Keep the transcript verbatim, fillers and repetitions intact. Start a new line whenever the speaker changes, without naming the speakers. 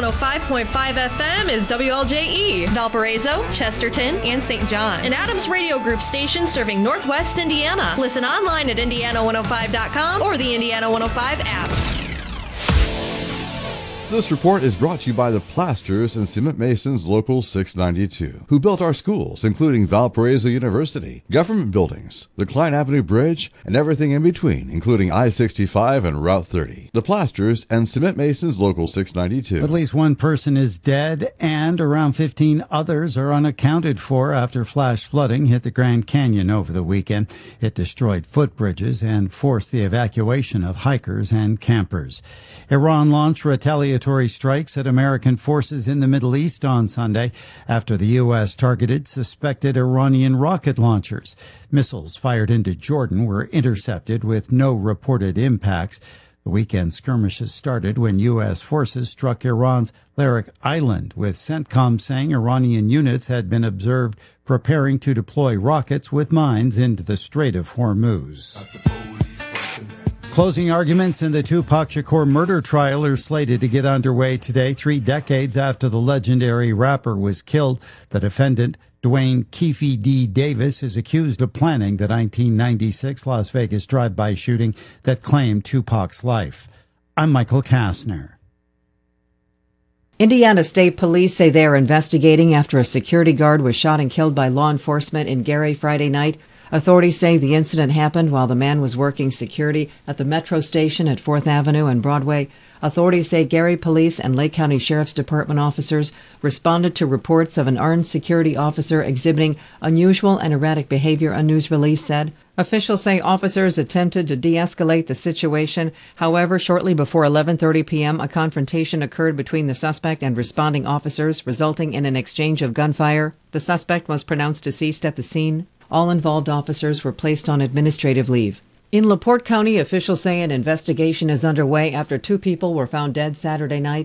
oh five point five F M is W L J E, Valparaiso, Chesterton, and Saint John. An Adams Radio Group station serving Northwest Indiana. Listen online at indiana one oh five dot com or the Indiana one oh five app.
This report is brought to you by the Plasters and Cement Masons Local six ninety-two, who built our schools, including Valparaiso University, government buildings, the Klein Avenue Bridge, and everything in between, including I sixty-five and Route thirty. The Plasters and Cement Masons Local six ninety-two.
At least one person is dead and around fifteen others are unaccounted for after flash flooding hit the Grand Canyon over the weekend. It destroyed footbridges and forced the evacuation of hikers and campers. Iran launched retaliatory strikes at American forces in the Middle East on Sunday after the U S targeted suspected Iranian rocket launchers. Missiles fired into Jordan were intercepted with no reported impacts. The weekend skirmishes started when U S forces struck Iran's Larak Island, with CENTCOM saying Iranian units had been observed preparing to deploy rockets with mines into the Strait of Hormuz. Closing arguments in the Tupac Shakur murder trial are slated to get underway today, three decades after the legendary rapper was killed. The defendant, Dwayne Keefe D. Davis, is accused of planning the nineteen ninety-six Las Vegas drive-by shooting that claimed Tupac's life. I'm Michael Kastner.
Indiana State Police say they are investigating after a security guard was shot and killed by law enforcement in Gary Friday night. Authorities say the incident happened while the man was working security at the Metro station at fourth Avenue and Broadway. Authorities say Gary Police and Lake County Sheriff's Department officers responded to reports of an armed security officer exhibiting unusual and erratic behavior, a news release said. Officials say officers attempted to de-escalate the situation. However, shortly before eleven thirty p.m., a confrontation occurred between the suspect and responding officers, resulting in an exchange of gunfire. The suspect was pronounced deceased at the scene. All involved officers were placed on administrative leave. In LaPorte County, officials say an investigation is underway after two people were found dead Saturday night